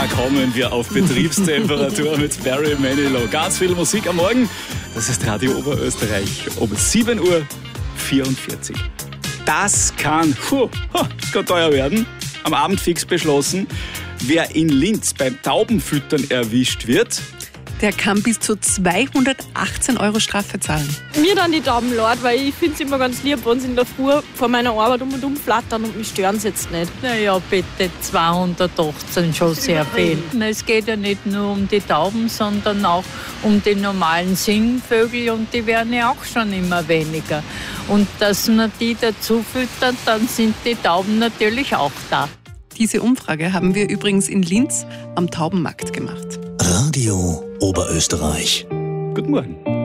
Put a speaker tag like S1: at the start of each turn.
S1: kommen wir auf Betriebstemperatur mit Barry Manilow. Ganz viel Musik am Morgen. Das ist Radio Oberösterreich um 7.44 Uhr. Das kann teuer werden. Am Abend fix beschlossen. Wer in Linz beim Taubenfüttern erwischt wird,
S2: der kann bis zu 218 € Strafe zahlen.
S3: Mir dann die Tauben leid, weil ich finde es immer ganz lieb, wenn sie in der Früh vor meiner Arbeit um und um flattern und mich stören sie jetzt nicht.
S4: Naja, bitte 218 schon sehr viel. Es geht ja nicht nur um die Tauben, sondern auch um die normalen Singvögel und die werden ja auch schon immer weniger. Und dass man die dazu füttert, dann sind die Tauben natürlich auch da.
S2: Diese Umfrage haben wir übrigens in Linz am Taubenmarkt gemacht.
S5: Radio Oberösterreich.
S1: Guten Morgen.